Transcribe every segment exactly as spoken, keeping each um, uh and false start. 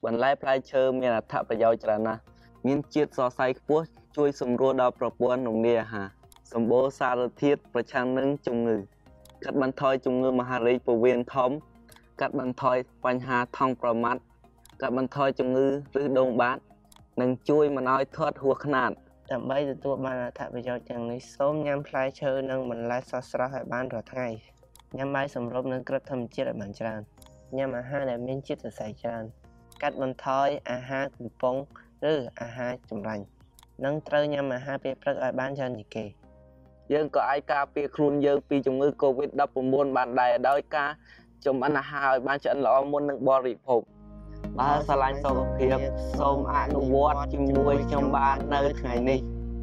បន្លែផ្លែឈើមានអត្ថប្រយោជន៍ច្រើនណាស់មានជាតិសរសៃខ្ពស់ជួយសម្រួលដល់ប្រព័ន្ធរំលាយអាហារសម្បូរសារធាតុប្រឆាំងនឹងជំងឺកាត់បន្ថយជំងឺមហារីកពោះវៀនធំកាត់បន្ថយបញ្ហាថង់ប្រមាត់កាត់បន្ថយជំងឺឬដូងបាតនិងជួយមិនឲ្យធាត់ហួសខ្នាតដើម្បីទទួលបានអត្ថប្រយោជន៍ទាំងនេះសូមញ៉ាំផ្លែឈើនិងបន្លែស្រស់ៗឲ្យបានរាល់ថ្ងៃញ៉ាំបាយសម្រូបនឹងគ្រាប់ធម្មជាតិឲ្យបានច្រើនញ៉ាំអាហារដែលមានជាតិសរសៃច្រើនកាត់បន្ថយអាហារកំប៉ុងឬអាហារចម្រាញ់និងត្រូវញ៉ាំអាហារពេលព្រឹកឲ្យបានច្រើនជាងគេយើងក៏អាចការពារខ្លួនយើងពីជំងឺ កូវីដ ដប់ប្រាំបួន បានដែរដោយការចម្អិនអាហារឲ្យបានឆ្អិនល្អមុននឹងបរិភោគបើស្រឡាញ់សុខភាពសូមអនុវត្តជាមួយខ្ញុំបាននៅថ្ងៃនេះ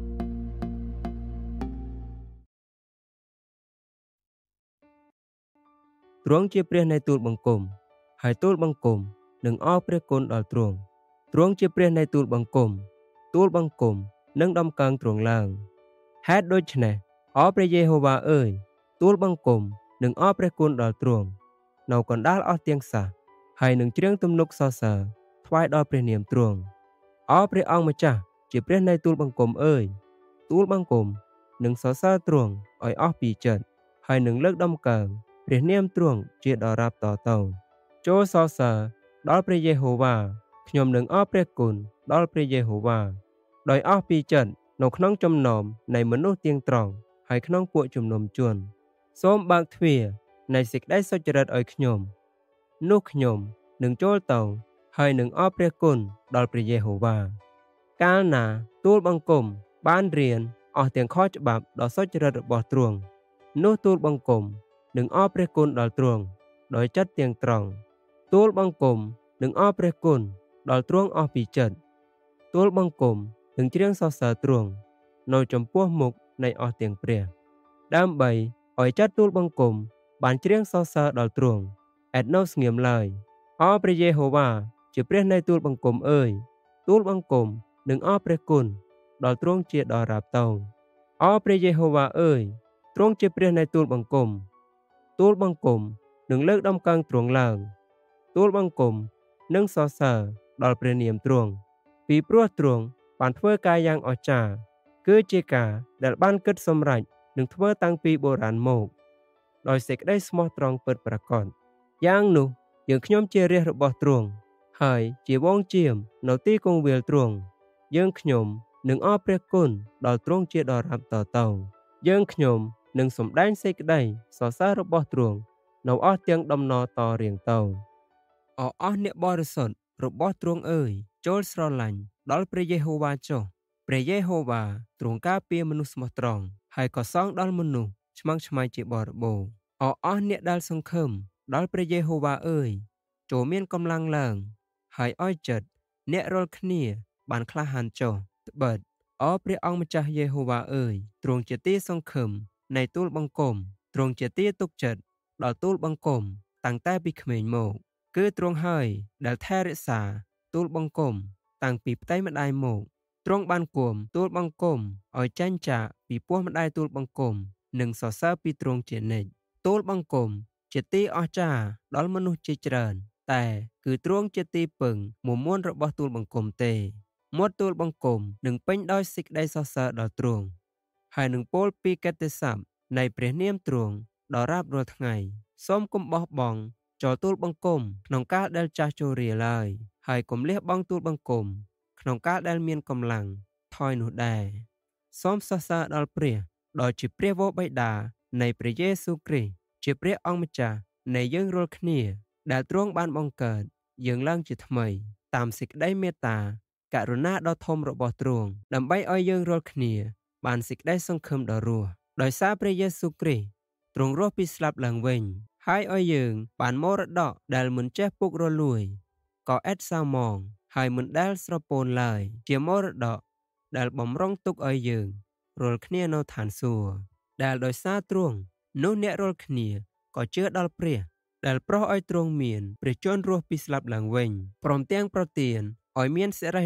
ទ្រង់ជាព្រះនៃទូលបង្គំហើយទូលបង្គំនឹងអរព្រះគុណដល់ទ្រង់ទ្រង់ជាព្រះនៃទូលបង្គំទូលបង្គំនឹងដំកើងទ្រង់ឡើងហេតុដូច្នេះអរព្រះយេហូវ៉ាអើយទូលបង្គំនឹងអរព្រះគុណដល់ទ្រង់នៅកណ្ដាលអស់ទៀងសាសហើយនឹងច្រៀងទំនុកសរសើរថ្វាយដល់ព្រះនាមទ្រង់អរព្រះអង្គម្ចាស់ជាព្រះនៃទូលបង្គំអើយទូលបង្គំនឹងសរសើរទ្រង់ឲ្យអស់ពីចិត្តហើយនឹងលើកដំកើងព្រះនាមទ្រង់ជាដរាបតទៅចូលសរសើរដល់ព្រះយេហូវ៉ាខ្ញុំនឹងអរព្រះគុណដល់ព្រះយេហូវ៉ាដោយអស់ពីចិត្តនៅក្នុងចំណោមនៃមនុស្សទៀងត្រង់ហើយក្នុងពួកជំនុំជនសូមបើកទ្វារនៃសេចក្តីសុចរិតឲ្យខ្ញុំនោះខ្ញុំនឹងចូលទៅហើយនឹងអរព្រះគុណដល់ព្រះយេហូវ៉ាកាលណាទូលបង្គំបានរៀនអស់ទាំងខុសច្បាប់ដ៏សុចរិតរបស់ទ្រង់នោះទូលបង្គំនឹងអរព្រះគុណដល់ទ្រង់ដោយចិត្តទាំងត្រង់ទូលបង្គំនឹងអរព្រះគុណដល់ទ្រង់អស់ពីចិត្តទូលបង្គំនឹងច្រៀងសរសើរទ្រង់នៅចំពោះមុខនៃអស់ទាំងព្រះដើម្បីឲ្យចិត្តទូលបង្គំបានច្រៀងសរសើរដល់ទ្រង់ឥតនៅស្ងៀមឡើយអរព្រះយេហូវ៉ាជាព្រះនៃទូលបង្គំអើយទូលបង្គំនឹងអរព្រះគុណដល់ទ្រង់ជាដរាបទៅអរព្រះយេហូវ៉ាអើយទ្រង់ជាព្រះនៃទូលបង្គំទូលបង្គំនឹងលើកដំកើងទ្រង់ឡើងទូលបង្គំនឹងសរសើរដល់ព្រះនាមទ្រង់ពីព្រោះទ្រង់បានធ្វើការយ៉ាងអស្ចារ្យគឺជាការដែលបានគិតសម្រេចនឹងធ្វើតាំងពីបុរាណមកដោយសេចក្តីស្មោះត្រង់ពិតប្រាកដយ៉ាងនោះយើងខ្ញុំជារាជរបស់ទ្រង់ហើយជាវងជាមនៅទីគង្វាលទ្រង់យើងខ្ញុំនឹងអរព្រះគុណដល់ទ្រង់ជាដរាបតទៅយើងខ្ញុំនឹងសម្ដែងសេចក្តីសរសើររបស់ទ្រង់នៅអស់ទាំងដំណរតរៀងទៅអរអស់អ្នកបរិសុទ្ធរបស់ទ្រង់អើយចូលស្រឡាញ់ដល់ព្រះយេហូវ៉ាចុះព្រះយេហូវ៉ាទ្រង់ការពារមនុស្សស្មោះត្រង់ហើយក៏សងដល់មនុស្សឆ្មាំងឆ្មៃជាបរិបូរណ៍អរអស់អ្នកដែលសង្ឃឹមដល់ព្រះយេហូវ៉ាអើយចូលមានកម្លាំងឡើងហើយឲ្យចិត្តអ្នករាល់គ្នាបានក្លាហានចុះត្បិតអរព្រះអង្គម្ចាស់យេហូវ៉ាអើយទ្រង់ជាទីសង្ឃឹមនៃទូលបង្គំទ្រង់ជាទីទុកចិត្តដល់ទូលបង្គំតាំងតែពីក្មេងមកគឺទ្រង់ហើយដែលថែរក្សាទូលបង្គំតាំងពីផ្ទៃម្ដាយមកទ្រង់បានគុំទូលបង្គំឲ្យចាញ់ចាកពីពោះម្ដាយទូលបង្គំនិងសរសើរពីទ្រង់ជានិច្ចទូលបង្គំជាទីអស្ចារ្យដល់មនុស្សជាច្រើនតែគឺទ្រង់ជាទីពឹងមុំមួនរបស់ទូលបង្គំទេមាត់ទូលបង្គំនឹងពេញដោយសេចក្តីសរសើរដល់ទ្រង់ហើយនឹងពោលពីកិត្តិស័ព្ទនៃព្រះនាមទ្រង់ដល់រាបរាល់ថ្ងៃសូមកុំបោះបង់ចូលទូលបង្គំក្នុងកាលដែលចាស់ជរាឡើយហើយកុំលះបង់ទូលបង្គំក្នុងកាលដែលមានកម្លាំងថយនោះដែរសូមសរសើរដល់ព្រះដ៏ជាព្រះវរបិតានៃព្រះយេស៊ូវគ្រីស្ទជាព្រះអង្គម្ចាស់នៃយើងរាល់គ្នាដែលទ្រង់បានបង្កើតយើងឡើងជាថ្មីតាមសេចក្តីមេត្តាករុណាដ៏ធំរបស់ទ្រង់ដើម្បីឲ្យយើងរាល់គ្នាបានសេចក្តីសង្ឃឹមដ៏រស់ដោយសារព្រះយេស៊ូវគ្រីស្ទទ្រង់រស់ពីស្លាប់ឡើងវិញហើយឲ្យយើងបានមរតកដែលមិនចេះពុករលួយក៏ឥតសៅហ្មងហើយមិនដែលស្រពោនឡើយជាមរតកដែលបំរុងទុកឲ្យយើងរាល់គ្នានៅឋានសួគ៌ដែលដោយសារទ្រង់នោះអ្នករាល់គ្នាក៏ជឿដល់ព្រះដែលប្រោសឲ្យទ្រង់មានព្រះជន្មរស់ពីស្លាប់ឡើងវិញព្រមទាំងប្រទានឲ្យមានសិរី